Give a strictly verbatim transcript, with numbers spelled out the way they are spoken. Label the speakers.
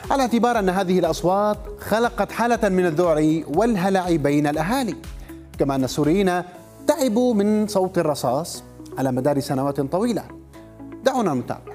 Speaker 1: على اعتبار أن هذه الأصوات خلقت حالة من الذعر والهلع بين الأهالي، كما أن السوريين تعبوا من صوت الرصاص على مدار سنوات طويلة. دعونا نتابع.